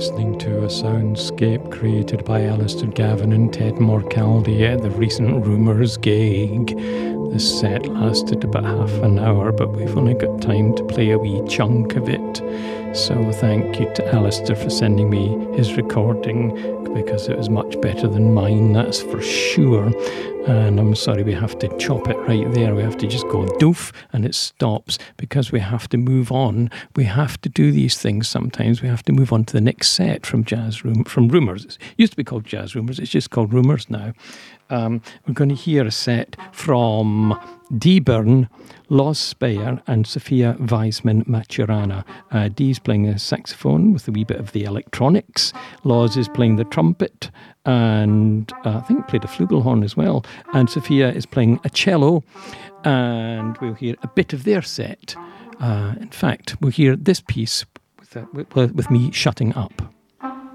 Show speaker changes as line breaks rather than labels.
listening to a soundscape created by Alistair Gavin and Ted Morcaldi at the recent Rumours gig. The set lasted about half an hour, but we've only got time to play a wee chunk of it. So thank you to Alistair for sending me his recording, because it was much better than mine, that's for sure. And I'm sorry we have to chop it right there. We have to just go doof and it stops, because we have to move on. We have to do these things sometimes. We have to move on to the next set from Rumours. It used to be called Jazz Rumours. It's just called Rumours now. We're going to hear a set from Dee Byrne, Loz Speyer and Sophia Weissman Maturana. Dee's playing a saxophone with a wee bit of the electronics. Loz is playing the trumpet and I think played a flugelhorn as well. And Sophia is playing a cello, and we'll hear a bit of their set. In fact, we'll hear this piece with me shutting up.